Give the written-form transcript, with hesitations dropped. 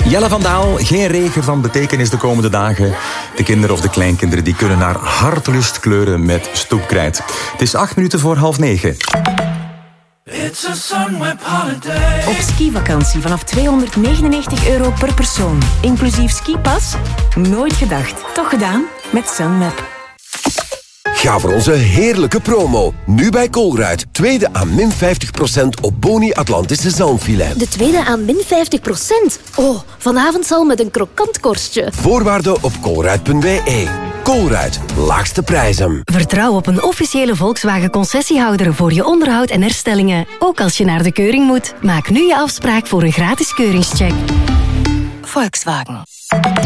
Jelle van Daal, geen regen van betekenis de komende dagen. De kinderen of de kleinkinderen die kunnen naar hartelust kleuren met stoepkrijt. Het is 8:08. It's a Sunweb holiday. Op skivakantie vanaf €299 per persoon. Inclusief skipas? Nooit gedacht. Toch gedaan? Met Sunweb. Ga voor onze heerlijke promo. Nu bij Colruyt. Tweede aan min 50% op Boni Atlantische zalmfilet. De tweede aan min 50%. Oh, vanavond zal met een krokant korstje. Voorwaarden op colruyt.be. Colruyt. Laagste prijzen. Vertrouw op een officiële Volkswagen-concessiehouder voor je onderhoud en herstellingen. Ook als je naar de keuring moet. Maak nu je afspraak voor een gratis keuringscheck. Volkswagen.